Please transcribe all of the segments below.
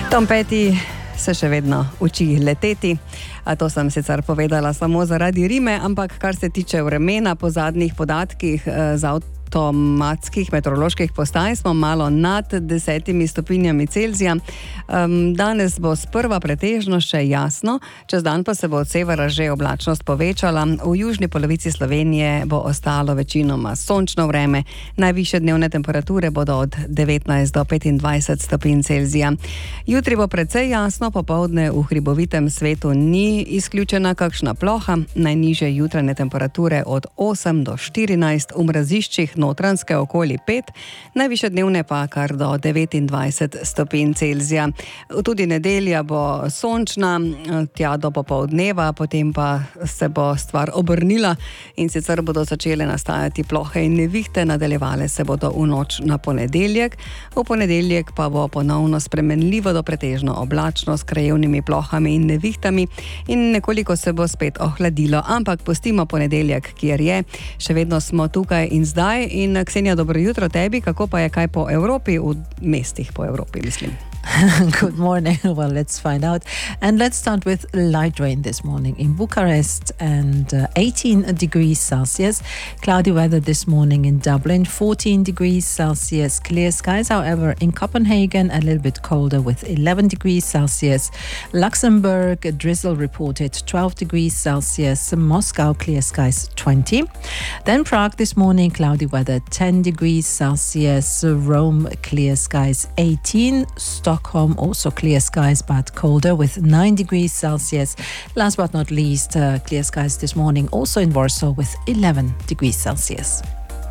Tom Petty se še vedno uči leteti. To sem sicer povedala samo zaradi rime, ampak kar se tiče vremena, po zadnjih podatkih z avtomatskih meteoroloških postaj smo malo nad 10 stopinjami Celzija. Danes bo sprva pretežno še jasno, čez dan pa se bo od severa že oblačnost povečala. V južni polovici Slovenije bo ostalo večinoma sončno vreme. Najvišje dnevne temperature bodo od 19 do 25 stopinj Celzija. Jutri bo precej jasno, popoldne v hribovitem svetu ni izključena kakšna ploha. Najnižje jutranje temperature od 8 do 14, v mraziščih Notranjske okoli 5, najvišje dnevne pa kar do 29 stopinj Celzija. Tudi nedelja bo sončna, tja do popoldneva, potem pa se bo stvar obrnila in sicer bodo začele nastajati plohe in nevihte, nadaljevale se bodo v noč na ponedeljek. V ponedeljek pa bo ponovno spremenljivo do pretežno oblačno s krajevnimi plohami in nevihtami in nekoliko se bo spet ohladilo, ampak pustimo ponedeljek, kjer je. Še vedno smo tukaj in zdaj. In Ksenija, dobro jutro tebi, kako pa je kaj po Evropi, v mestih po Evropi, mislim. Good morning. Well, let's find out. And let's start with light rain this morning in Bucharest and 18 degrees Celsius. Cloudy weather this morning in Dublin, 14 degrees Celsius. Clear skies, however, in Copenhagen, a little bit colder with 11 degrees Celsius. Luxembourg, a drizzle reported 12 degrees Celsius. Moscow, clear skies, 20. Then Prague this morning, cloudy weather, 10 degrees Celsius. Rome, clear skies, 18. Stockholm, also clear skies but colder with 9 degrees Celsius. Last but not least, clear skies this morning also in Warsaw with 11 degrees Celsius.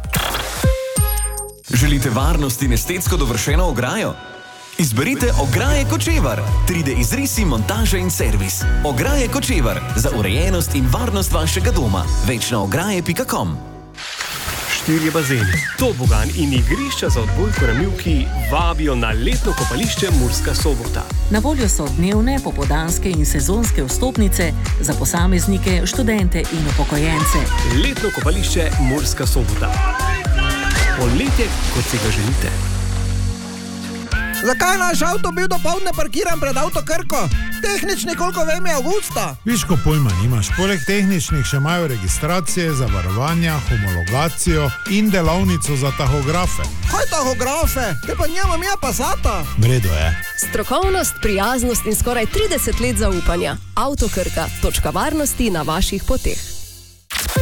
Želite varnost in estetsko dovršeno ograjo? Izberite Ograje Kočevar. 3D izrisi, montaža in servis. Ograje Kočevar za urejenost in varnost vašega doma. Več na ograje.com. 4 bazeni, tobogan in igrišča za odbojko na Mivki vabijo na letno kopališče Murska Sobota. Na voljo so dnevne, popoldanske in sezonske vstopnice za posameznike, študente in upokojence. Letno kopališče Murska Sobota. Poletje, kot si ga želite. Zakaj naš avto bil dopoldne parkiran pred Avto Krko? Tehnični, koliko vem, je avgusta. Viš, ko pojma nimaš. Poleg tehničnih še imajo registracije, zavarovanja, homologacijo in delavnico za tahografe. Kaj tahografe? Te pa njemam ja Passata. Vredo je. Strokovnost, prijaznost in skoraj 30 let zaupanja. Avto Krka, točka varnosti na vaših poteh.